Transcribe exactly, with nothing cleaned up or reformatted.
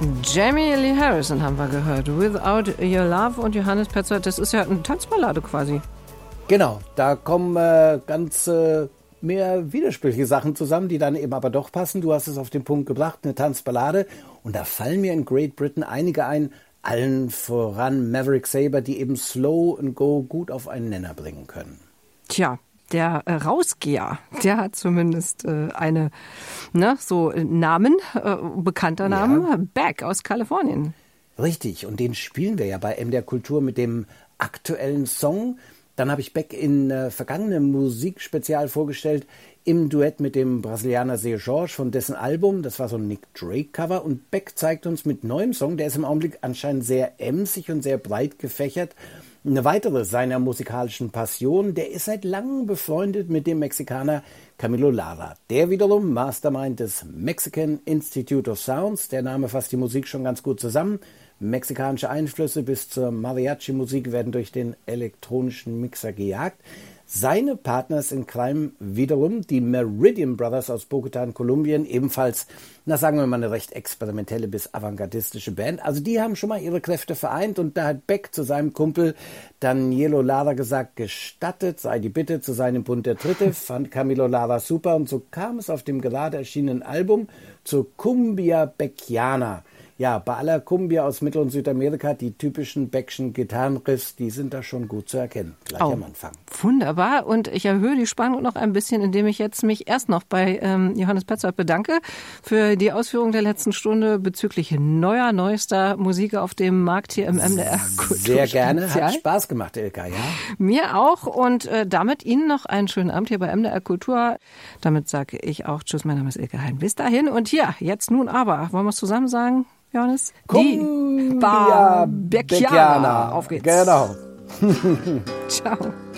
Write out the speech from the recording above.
Jamie Lee Harrison haben wir gehört. Without Your Love und Johannes Petzold, das ist ja eine Tanzballade quasi. Genau, da kommen äh, ganz äh, mehr widersprüchliche Sachen zusammen, die dann eben aber doch passen. Du hast es auf den Punkt gebracht, eine Tanzballade. Und da fallen mir in Great Britain einige ein, allen voran Maverick Sabre, die eben Slow and Go gut auf einen Nenner bringen können. Tja, der äh, Rausgeher, der hat zumindest äh, eine, ne, so äh, Namen, äh, bekannter Name, ja. Beck aus Kalifornien. Richtig, und den spielen wir ja bei M D R Kultur mit dem aktuellen Song. Dann habe ich Beck in äh, vergangenem Musikspezial vorgestellt, im Duett mit dem Brasilianer Seu Jorge von dessen Album. Das war so ein Nick Drake-Cover. Und Beck zeigt uns mit neuem Song, der ist im Augenblick anscheinend sehr emsig und sehr breit gefächert, eine weitere seiner musikalischen Passionen. Der ist seit langem befreundet mit dem Mexikaner Camilo Lara. Der wiederum Mastermind des Mexican Institute of Sounds. Der Name fasst die Musik schon ganz gut zusammen. Mexikanische Einflüsse bis zur Mariachi-Musik werden durch den elektronischen Mixer gejagt. Seine Partners in Crime wiederum, die Meridian Brothers aus Bogotá in Kolumbien, ebenfalls, na sagen wir mal, eine recht experimentelle bis avantgardistische Band. Also die haben schon mal ihre Kräfte vereint und da hat Beck zu seinem Kumpel Danielo Lara gesagt, gestattet sei die Bitte zu seinem Bund der Dritte, fand Camilo Lara super und so kam es auf dem gerade erschienenen Album zur Cumbia Beckiana. Ja, bei aller Cumbia aus Mittel- und Südamerika, die typischen Beckschen Gitarrenriffs, die sind da schon gut zu erkennen, gleich oh, am Anfang. Wunderbar, und ich erhöhe die Spannung noch ein bisschen, indem ich jetzt mich erst noch bei ähm, Johannes Petzold bedanke für die Ausführung der letzten Stunde bezüglich neuer, neuester Musik auf dem Markt hier im M D R Kultur. Sehr gerne, hat Spaß gemacht, Ilka, ja? Mir auch, und äh, damit Ihnen noch einen schönen Abend hier bei M D R Kultur. Damit sage ich auch Tschüss, mein Name ist Ilka Hein. Bis dahin, und hier, jetzt nun aber, wollen wir es zusammen sagen? Johannes? Cumbia Beckiana. Auf geht's. Genau. Ciao.